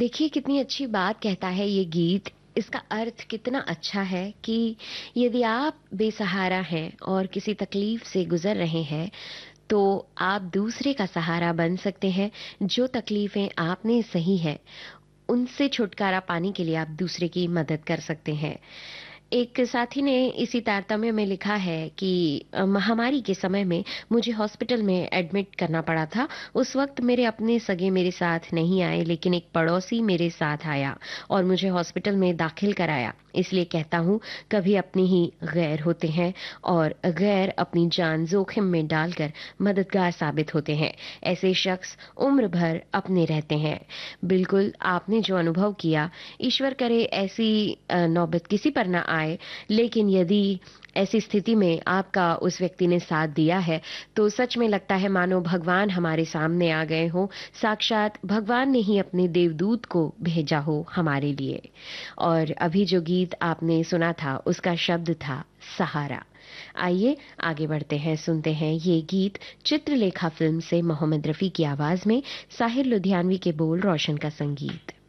देखिए कितनी अच्छी बात कहता है ये गीत। इसका अर्थ कितना अच्छा है कि यदि आप बेसहारा हैं और किसी तकलीफ से गुजर रहे हैं, तो आप दूसरे का सहारा बन सकते हैं। जो तकलीफें आपने सही है, उनसे छुटकारा पाने के लिए आप दूसरे की मदद कर सकते हैं। एक साथी ने इसी तारतम्य में लिखा है कि महामारी के समय में मुझे हॉस्पिटल में एडमिट करना पड़ा था। उस वक्त मेरे अपने सगे मेरे साथ नहीं आए, लेकिन एक पड़ोसी मेरे साथ आया और मुझे हॉस्पिटल में दाखिल कराया। इसलिए कहता हूँ, कभी अपनी ही गैर होते हैं और गैर अपनी जान जोखिम में डालकर मददगार साबित होते हैं। ऐसे शख्स उम्र भर अपने रहते हैं। बिल्कुल आपने जो अनुभव किया, ईश्वर करे ऐसी नौबत किसी पर ना आए, लेकिन यदि ऐसी स्थिति में आपका उस व्यक्ति ने साथ दिया है, तो सच में लगता है मानो भगवान हमारे सामने आ गए हों। साक्षात भगवान ने ही अपने देवदूत को भेजा हो हमारे लिए। और अभी जो गीत आपने सुना था, उसका शब्द था सहारा। आइए आगे बढ़ते हैं, सुनते हैं ये गीत चित्रलेखा फिल्म से मोहम्मद रफी की आवाज में, साहिर लुधियानवी के बोल, रोशन का संगीत।